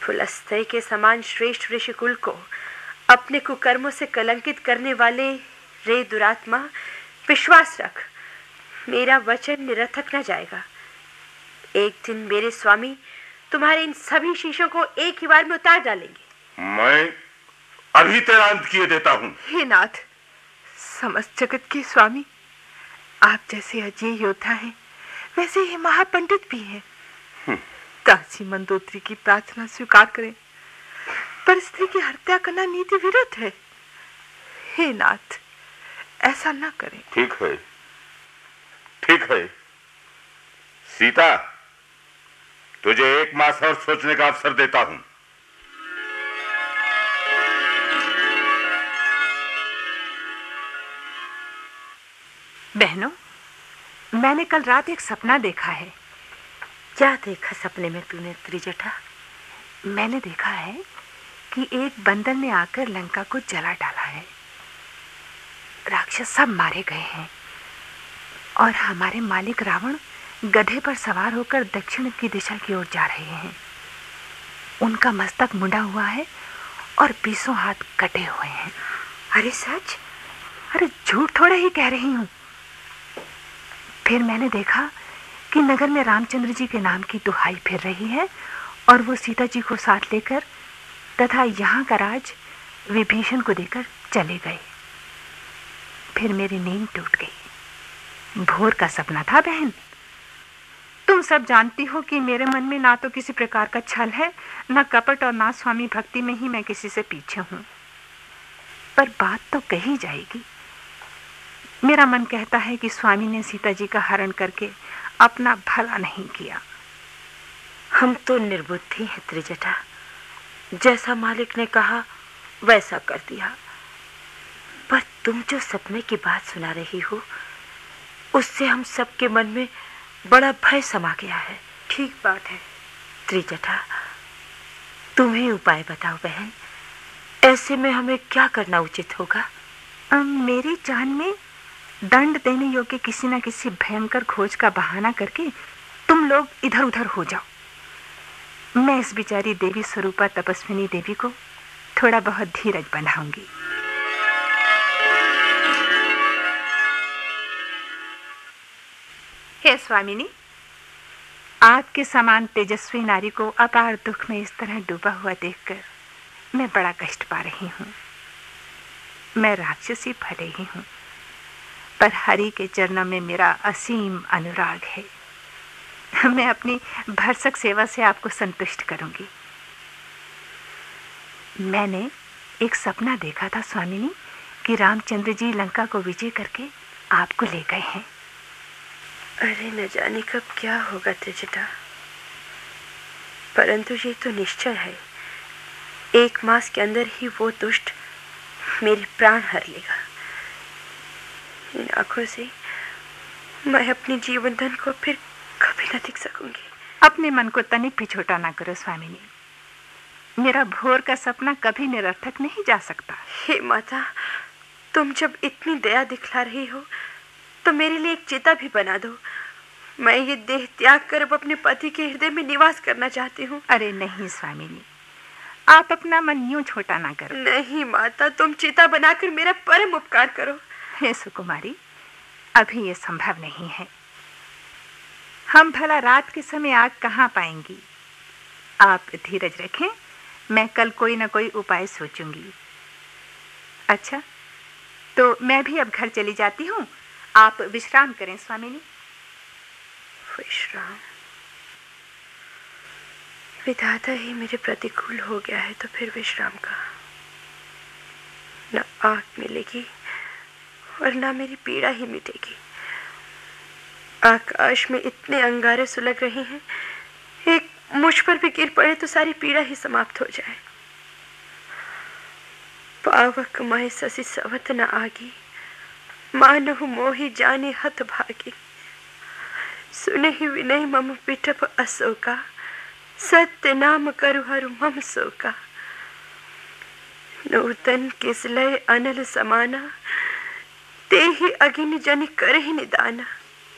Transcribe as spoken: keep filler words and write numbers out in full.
फुलस्ते के समान श्रेष्ठ ऋषिकुल को अपने कुकर्मों से कलंकित करने वाले रे दुरात्मा, विश्वास रख, मेरा वचन निरर्थक न जाएगा। एक दिन मेरे स्वामी तुम्हारे इन सभी शीशों को एक ही बार में उतार डालेंगे। मैं अभी तेरा अंत किए देता हूँ। हे नाथ, समस्त जगत के स्वामी, आप जैसे अजय योद्धा हैं, वैसे ही महापंडित भी हैं। दासी मंदोत्री की प्रार्थना स्वीकार करें, पर स्त्री की हत्या करना नीति विरुद्ध है। हे नाथ, ऐसा न करें। ठीक है, ठीक है सीता, तुझे एक मास और सोचने का अवसर देता हूं। बहनों, मैंने कल रात एक सपना देखा है। क्या देखा सपने में तूने त्रिजटा? मैंने देखा है कि एक बंदर ने आकर लंका को जला डाला है। राक्षस सब मारे गए हैं और हमारे मालिक रावण गधे पर सवार होकर दक्षिण की दिशा की ओर जा रहे हैं। उनका मस्तक मुंडा हुआ है और बीसों हाथ कटे हुए हैं। अरे सच? अरे झूठ थोड़ा ही कह रही हूँ। फिर मैंने देखा कि नगर में रामचंद्र जी के नाम की दुहाई फिर रही है और वो सीता जी को साथ लेकर तथा यहाँ का राज विभीषण को देकर चले गए। फिर मेरी नींद टूट गई। भोर का सपना था बहन। तुम सब जानती हो कि मेरे मन में ना तो किसी प्रकार का छल है, ना कपट और ना स्वामी भक्ति में ही मैं किसी से पीछे हूं। पर बात तो कही जाएगी। मेरा मन कहता है कि स्वामी ने सीता जी का हरण करके अपना भला नहीं किया। हम तो निर्बुद्धि हैं त्रिजटा, जैसा मालिक ने कहा वैसा कर दिया। पर तुम जो सपने की बात सुना रही हो, उससे हम सबके मन में बड़ा भय समा गया है। ठीक बात है त्रिजटा, तुम्हें उपाय बताओ बहन। ऐसे में हमें क्या करना उचित होगा? मेरी जान में दंड देने योग्य किसी न किसी भयंकर खोज का बहाना करके तुम लोग इधर उधर हो जाओ। मैं इस बिचारी देवी स्वरूपा तपस्विनी देवी को थोड़ा बहुत धीरज बंधाऊंगी। हे स्वामिनी, आपके समान तेजस्वी नारी को अपार दुख में इस तरह डूबा हुआ देखकर मैं बड़ा कष्ट पा रही हूँ। मैं राक्षसी भले ही हूँ, पर हरि के चरणों में मेरा असीम अनुराग है। मैं अपनी भरसक सेवा से आपको संतुष्ट करूंगी। मैंने एक सपना देखा था स्वामिनी कि रामचंद्र जी लंका को विजय करके आपको ले गए हैं। अरे न जाने कब क्या होगा त्रिजटा, परंतु ये तो निश्चय है, एक मास के अंदर ही वो दुष्ट मेरी प्राण हर लेगा। इन आंखों से मैं अपने जीवन धन को फिर कभी न देख सकूंगी। अपने मन को तनिक भी छोटा ना करो स्वामिनी। मेरा भोर का सपना कभी निरर्थक नहीं जा सकता। हे माता, तुम जब इतनी दया दिखला रही हो तो मेरे लिए एक चिता भी बना दो। मैं ये देह त्याग कर अब अपने पति के हृदय में निवास करना चाहती हूँ। अरे नहीं स्वामिनी, आप अपना मन यूं छोटा ना करो। नहीं माता, तुम चिता बनाकर मेरा परम उपकार करो। हे सुकुमारी, अभी ये संभव नहीं है। हम भला रात के समय आग कहाँ पाएंगी। आप धीरज रखें, मैं कल कोई ना कोई उपाय सोचूंगी। अच्छा, तो मैं भी अब घर चली जाती हूँ। आप विश्राम करें स्वामिनी। विश्राम? विधाता ही मेरे प्रतिकूल हो गया है तो फिर विश्राम का न आग मिलेगी और ना मेरी पीड़ा ही मिटेगी। आकाश में इतने अंगारे सुलग रहे हैं, एक मुझ पर भी गिर पड़े तो सारी पीड़ा ही समाप्त हो जाए। पावक माय ससी सवत न आगी, मानहु मोहि जाने हत भागी। सुने ही विनय मम पिठप अशोका, सत्य नाम करु हरु मम शोका। नूतन किसलय अनल समाना, ते ही अगिन जन करहि निदाना।